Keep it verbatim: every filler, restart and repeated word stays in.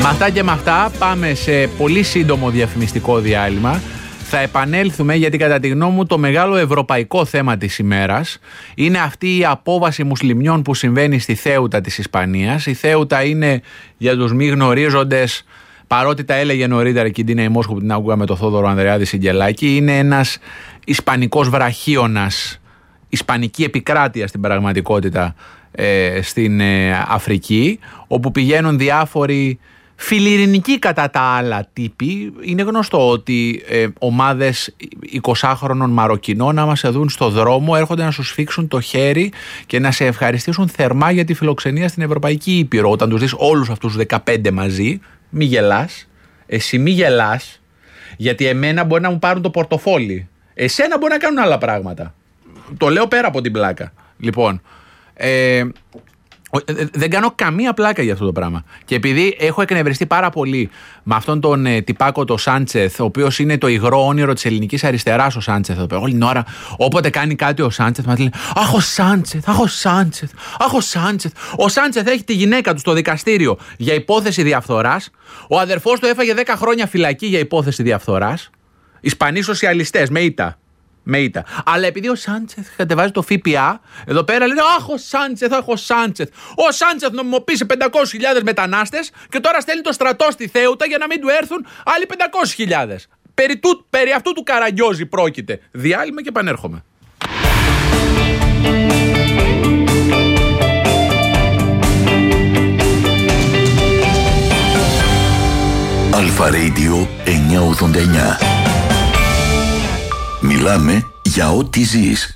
Με αυτά και με αυτά πάμε σε πολύ σύντομο διαφημιστικό διάλειμμα. Θα επανέλθουμε γιατί κατά τη γνώμη μου το μεγάλο ευρωπαϊκό θέμα της ημέρας είναι αυτή η απόβαση μουσλιμιών που συμβαίνει στη Θέουτα της Ισπανίας. Η Θέουτα είναι, για τους μη γνωρίζοντες, παρότι τα έλεγε νωρίτερα και η Ντίνα Ημόσχου που την άκουγα με τον Θόδωρο Ανδρεάδη Σιγκελάκη, είναι ένας ισπανικός βραχίωνας, ισπανική επικράτεια στην πραγματικότητα ε, στην ε, Αφρική, όπου πηγαίνουν διάφοροι φιλιρινικοί κατά τα άλλα τύποι. Είναι γνωστό ότι ε, ομάδες εικοσάχρονων Μαροκινών άμα σε δουν στο δρόμο έρχονται να σου σφίξουν το χέρι και να σε ευχαριστήσουν θερμά για τη φιλοξενία στην Ευρωπαϊκή Ήπειρο. Όταν τους δεις όλους αυτούς τους δεκαπέντε μαζί, μη γελάς, εσύ μη γελάς, γιατί εμένα μπορεί να μου πάρουν το πορτοφόλι, εσένα μπορεί να κάνουν άλλα πράγματα. Το λέω πέρα από την πλάκα. Λοιπόν, ε, δεν κάνω καμία πλάκα για αυτό το πράγμα. Και επειδή έχω εκνευριστεί πάρα πολύ με αυτόν τον ε, τυπάκο το Σάντσεθ, ο οποίος είναι το υγρό όνειρο της ελληνικής αριστεράς, ο Σάντσεθ. Όλη την ώρα, όποτε κάνει κάτι ο Σάντσεθ, μας λέει Αχ, ο Σάντσεθ, αχ, ο Σάντσεθ, αχ, ο Σάντσεθ. Ο Σάντσεθ έχει τη γυναίκα του στο δικαστήριο για υπόθεση διαφθοράς. Ο αδερφός του έφαγε δέκα χρόνια φυλακή για υπόθεση διαφθοράς. Ισπανοί σοσιαλιστές, με ήττα. Με ήττα. Αλλά επειδή ο Σάντσεθ κατεβάζει το ΦΠΑ, εδώ πέρα λένε Αχ, ο Σάντσεθ, αχ, ο Σάντσεθ. Ο Σάντσεθ νομιμοποίησε πεντακόσιες χιλιάδες μετανάστες και τώρα στέλνει το στρατό στη Θέουτα για να μην του έρθουν άλλοι πεντακόσιες χιλιάδες. Περί, περί αυτού του Καραγκιόζη πρόκειται. Διάλειμμα και επανέρχομαι. Αλφα Radio εννιακόσια ογδόντα εννιά. Μιλάμε για ό,τι ζεις.